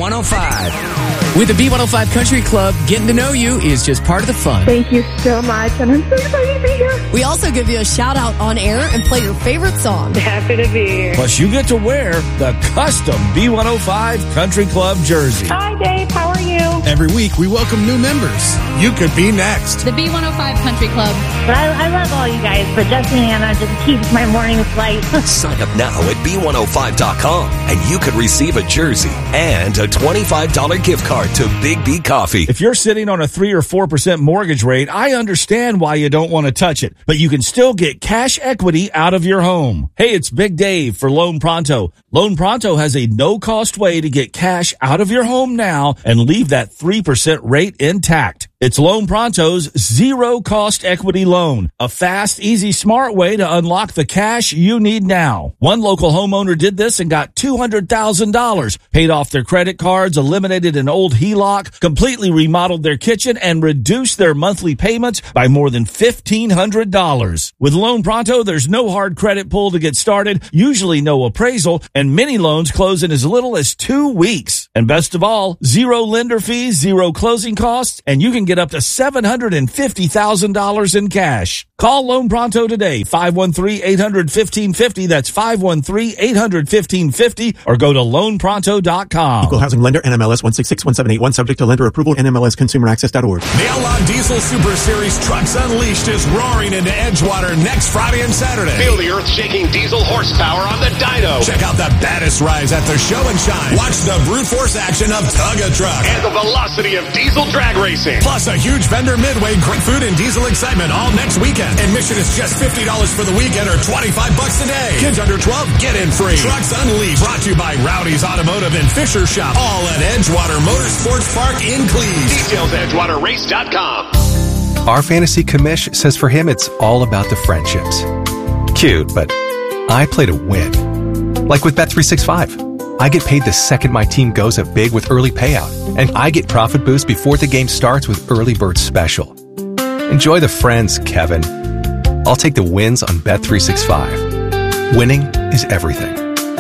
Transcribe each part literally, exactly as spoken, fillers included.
one oh five. With the B one oh five Country Club, getting to know you is just part of the fun. Thank you so much, and I'm so excited to be here. We also give you a shout out on air and play your favorite song. Happy to be here. Plus, you get to wear the custom B one oh five Country Club jersey. Hi, Dave. How are you? Every week, we welcome new members. You could be next. The B one oh five Country Club. But I, I love all you guys, but Justin and Anna just keeps my mornings light. Sign up now at B one oh five dot com, and you could receive a jersey and a twenty-five dollars gift card to Big B Coffee. If you're sitting on a three or four percent mortgage rate, I understand why you don't want to touch it, but you can still get cash equity out of your home. Hey, it's Big Dave for Loan Pronto. Loan Pronto has a no-cost way to get cash out of your home now and leave that three percent rate intact. It's Loan Pronto's zero-cost equity loan, a fast, easy, smart way to unlock the cash you need now. One local homeowner did this and got two hundred thousand dollars, paid off their credit cards, eliminated an old H E L O C, completely remodeled their kitchen, and reduced their monthly payments by more than fifteen hundred dollars. With Loan Pronto, there's no hard credit pull to get started, usually no appraisal, and many loans close in as little as two weeks. And best of all, zero lender fees, zero closing costs, and you can get up to seven hundred fifty thousand dollars in cash. Call Loan Pronto today, five one three, eight hundred, fifteen fifty. That's five one three, eight hundred, fifteen fifty, or go to loan pronto dot com. Equal Housing Lender, N M L S one six six one seven eight one, subject to lender approval, N M L S consumer access dot org. The Outlaw Diesel Super Series Trucks Unleashed is roaring into Edgewater next Friday and Saturday. Feel the earth-shaking diesel horsepower on the dyno. Check out the baddest rides at the show and shine. Watch the brute force action of Tug a Truck. And the velocity of diesel drag racing. Plus a huge vendor midway, great food and diesel excitement all next weekend. Admission is just fifty dollars for the weekend or twenty-five bucks a day. Kids under twelve, get in free. Trucks Unleashed, brought to you by Rowdy's Automotive and Fisher Shop. All at Edgewater Motorsports Park in Cleves. Details at edgewater race dot com. Our fantasy commish says for him it's all about the friendships. Cute, but I play to win. Like with Bet three sixty-five. I get paid the second my team goes up big with early payout, and I get profit boost before the game starts with Early Bird Special. Enjoy the friends, Kevin. I'll take the wins on Bet three sixty-five. Winning is everything.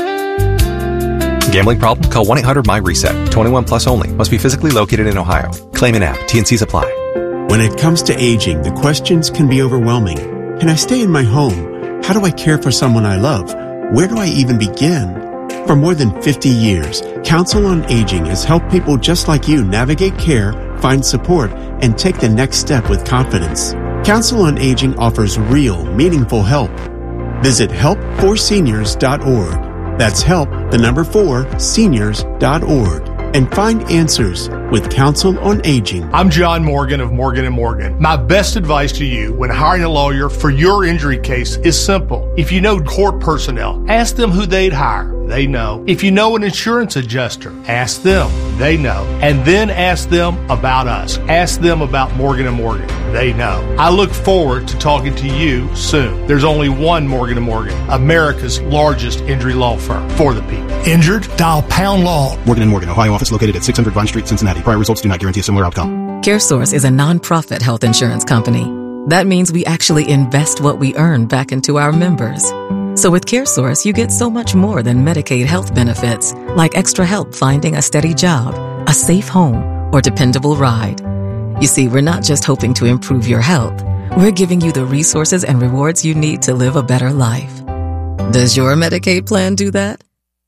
Gambling problem? Call one eight hundred my reset. twenty-one plus only. Must be physically located in Ohio. Claim an app. T and Cs apply. When it comes to aging, the questions can be overwhelming. Can I stay in my home? How do I care for someone I love? Where do I even begin? For more than fifty years, Council on Aging has helped people just like you navigate care, find support, and take the next step with confidence. Council on Aging offers real, meaningful help. Visit help for seniors dot org. That's help, the number four, seniors dot org. And find answers with Council on Aging. I'm John Morgan of Morgan and Morgan. My best advice to you when hiring a lawyer for your injury case is simple. If you know court personnel, ask them who they'd hire. They know. If you know an insurance adjuster, ask them. They know. And then ask them about us. Ask them about Morgan and Morgan. They know. I look forward to talking to you soon. There's only one Morgan and Morgan, America's largest injury law firm for the people. Injured? Dial Pound Law. Morgan and Morgan, Ohio office located at six hundred Vine Street, Cincinnati. Prior results do not guarantee a similar outcome. CareSource is a nonprofit health insurance company. That means we actually invest what we earn back into our members. So with CareSource, you get so much more than Medicaid health benefits, like extra help finding a steady job, a safe home, or dependable ride. You see, we're not just hoping to improve your health. We're giving you the resources and rewards you need to live a better life. Does your Medicaid plan do that?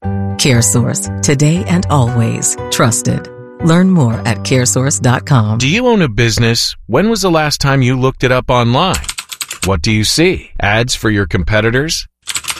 CareSource, today and always trusted. Learn more at caresource dot com. Do you own a business? When was the last time you looked it up online? What do you see? Ads for your competitors?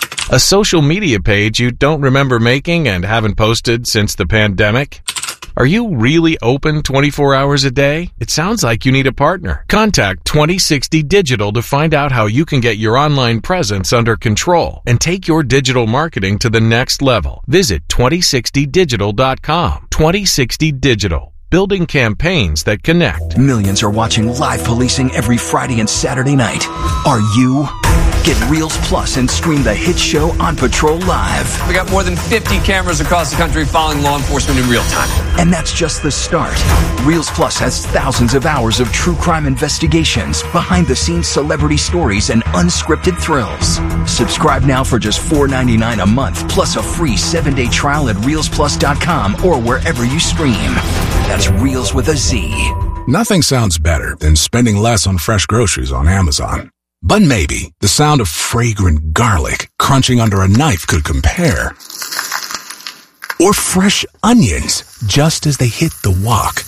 A social media page you don't remember making and haven't posted since the pandemic? Are you really open twenty-four hours a day? It sounds like you need a partner. Contact twenty sixty Digital to find out how you can get your online presence under control and take your digital marketing to the next level. Visit twenty sixty digital dot com. twenty sixty Digital. Building campaigns that connect. Millions are watching live policing every Friday and Saturday night. Are you? Get Reels Plus and stream the hit show On Patrol live. We got more than fifty cameras across the country following law enforcement in real time. And that's just the start. Reels Plus has thousands of hours of true crime investigations, behind-the-scenes celebrity stories, and unscripted thrills. Subscribe now for just four dollars and ninety-nine cents a month, plus a free seven-day trial at reels plus dot com or wherever you stream. That's Reels with a Z. Nothing sounds better than spending less on fresh groceries on Amazon. But maybe the sound of fragrant garlic crunching under a knife could compare. Or fresh onions just as they hit the wok.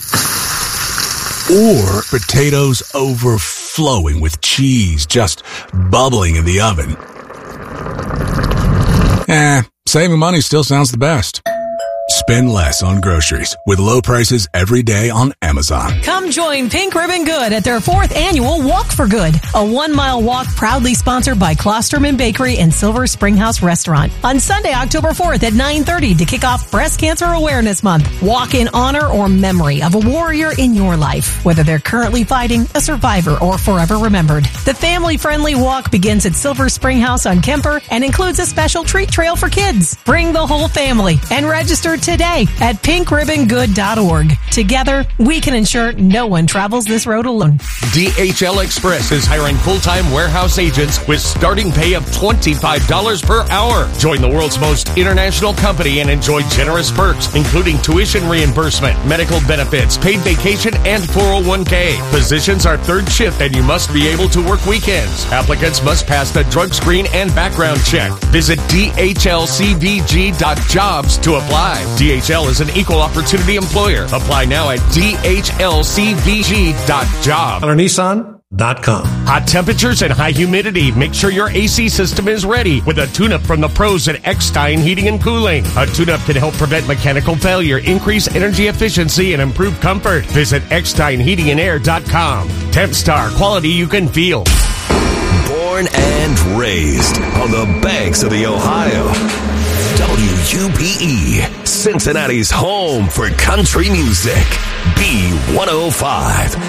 Or potatoes overflowing with cheese just bubbling in the oven. Eh, saving money still sounds the best. Spend less on groceries with low prices every day on Amazon. Come join Pink Ribbon Good at their fourth annual Walk for Good, a one-mile walk proudly sponsored by Klosterman Bakery and Silver Spring House Restaurant. On Sunday, October fourth at nine thirty to kick off Breast Cancer Awareness Month. Walk in honor or memory of a warrior in your life, whether they're currently fighting, a survivor, or forever remembered. The family-friendly walk begins at Silver Spring House on Kemper and includes a special treat trail for kids. Bring the whole family and register today at pink ribbon good dot org. Together, we can ensure no one travels this road alone. D H L Express is hiring full-time warehouse agents with starting pay of twenty-five dollars per hour. Join the world's most international company and enjoy generous perks, including tuition reimbursement, medical benefits, paid vacation, and four oh one k. Positions are third shift and you must be able to work weekends. Applicants must pass the drug screen and background check. Visit D H L C V G dot jobs to apply. D H L is an equal opportunity employer. Apply now at D H L C V G dot jobs. On Nissan dot com. Hot temperatures and high humidity. Make sure your A C system is ready with a tune-up from the pros at Eckstein Heating and Cooling. A tune-up can help prevent mechanical failure, increase energy efficiency, and improve comfort. Visit Eckstein Heating and Air dot com. Tempstar, quality you can feel. Born and raised on the banks of the Ohio. W U B E, Cincinnati's home for country music. B one oh five.